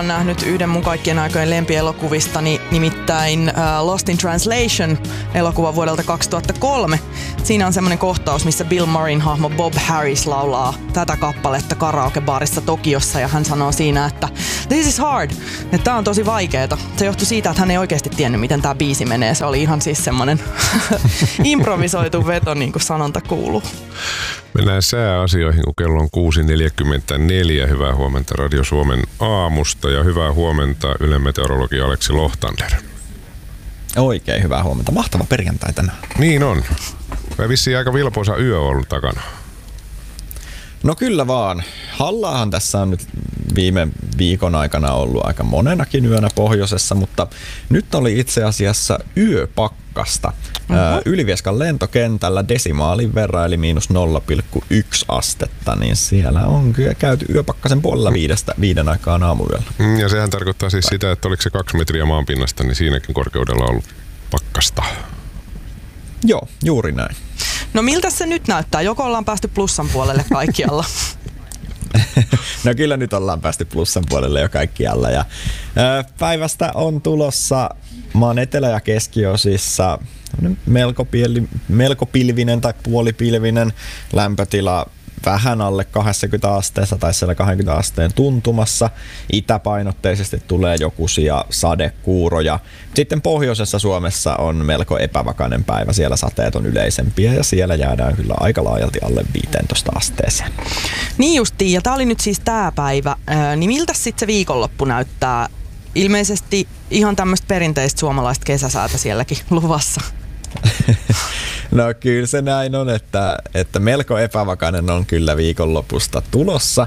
oon nähnyt yhden mun kaikkien aikojen lempielokuvistani, nimittäin Lost in Translation elokuva vuodelta 2003. Siinä on semmoinen kohtaus, missä Bill Murrayn hahmo Bob Harris laulaa tätä kappaletta karaokebaarissa Tokiossa ja hän sanoo siinä, että this is hard, että tää on tosi vaikeeta. Se johtui siitä, että hän ei oikeasti tiennyt, miten tää biisi menee. Se oli ihan siis semmoinen improvisoitu veto, niin kuin sanonta kuuluu. Mennään sääasioihin, kun kello on 6.44. Hyvää huomenta Radio Suomen aamusta ja hyvää huomenta Ylen meteorologi Aleksi Lohtander. Oikein hyvää huomenta. Mahtava perjantai tänään. Niin on. Vai vissiin aika vilpoisa yö on ollut takana. No kyllä vaan. Hallaahan tässä on nyt viime viikon aikana ollut aika monenakin yönä pohjoisessa, mutta nyt oli itse asiassa yöpakkasta. Ylivieskan lentokentällä desimaalin verran, eli -0,1 astetta, niin siellä on kyllä käyty yöpakkasen puolella 5 aikaan aamuyöllä. Ja sehän tarkoittaa siis sitä, että oliko se 2 metriä maanpinnasta, niin siinäkin korkeudella on ollut pakkasta. Joo, juuri näin. No miltä se nyt näyttää? Joko ollaan päästy plussan puolelle kaikkialla? No kyllä nyt ollaan päästy plussan puolelle jo kaikkialla. Ja, päivästä on tulossa maan etelä- ja keskiosissa melko pilvinen tai puolipilvinen lämpötila. Vähän alle 20 asteessa tai siellä 20 asteen tuntumassa. Itäpainotteisesti tulee jokuisia sadekuuroja. Sitten pohjoisessa Suomessa on melko epävakainen päivä. Siellä sateet on yleisempiä ja siellä jäädään kyllä aika laajalti alle 15 asteeseen. Niin justiin, ja tää oli nyt siis tää päivä. Niin miltä sitten se viikonloppu näyttää? Ilmeisesti ihan tämmöistä perinteistä suomalaista kesäsäätä sielläkin luvassa. No kyllä se näin on, että melko epävakainen on kyllä viikonlopusta tulossa.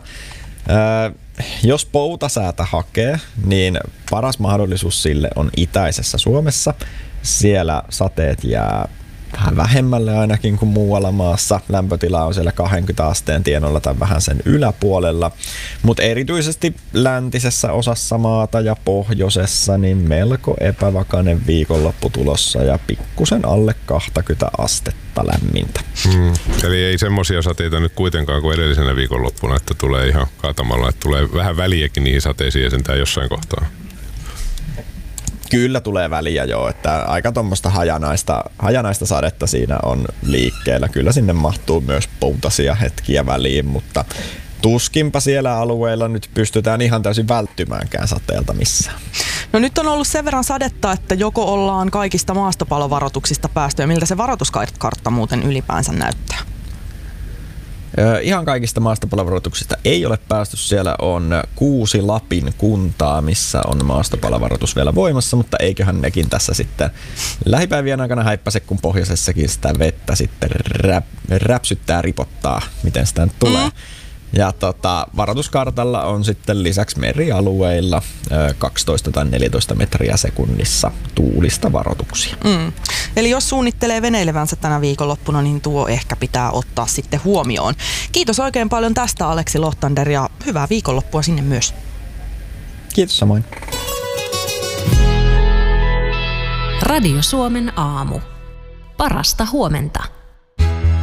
Jos poutasäätä hakee, niin paras mahdollisuus sille on itäisessä Suomessa. Siellä sateet jää vähän vähemmälle ainakin kuin muualla maassa. Lämpötila on siellä 20 asteen tienoilla tai vähän sen yläpuolella. Mutta erityisesti läntisessä osassa maata ja pohjoisessa niin melko epävakainen viikonloppu tulossa ja pikkusen alle 20 astetta lämmintä. Eli ei semmoisia sateita nyt kuitenkaan kuin edellisenä viikonloppuna, että tulee ihan kaatamalla, että tulee vähän väliäkin niihin sateisiin ja sentään jossain kohtaa. Kyllä tulee väliä jo, että aika tuommoista hajanaista sadetta siinä on liikkeellä. Kyllä sinne mahtuu myös poutasia hetkiä väliin, mutta tuskinpa siellä alueella nyt pystytään ihan täysin välttymäänkään sateelta missään. No nyt on ollut sen verran sadetta, että joko ollaan kaikista maastopalovaroituksista päästy ja miltä se varoituskartta muuten ylipäänsä näyttää? Ihan kaikista maastopalovaroituksista ei ole päästy. Siellä on 6 Lapin kuntaa, missä on maastopalovaroitus vielä voimassa, mutta eiköhän nekin tässä sitten lähipäivien aikana häippäse, kun pohjoisessakin sitä vettä sitten räpsyttää, ripottaa, miten sitä nyt tulee. Ja varoituskartalla on sitten lisäksi merialueilla 12 tai 14 metriä sekunnissa tuulista varoituksia. Eli jos suunnittelee veneilevänsä tänä viikonloppuna, niin tuo ehkä pitää ottaa sitten huomioon. Kiitos oikein paljon tästä, Aleksi Lohtander, ja hyvää viikonloppua sinne myös. Kiitos samoin. Radio Suomen aamu. Parasta huomenta.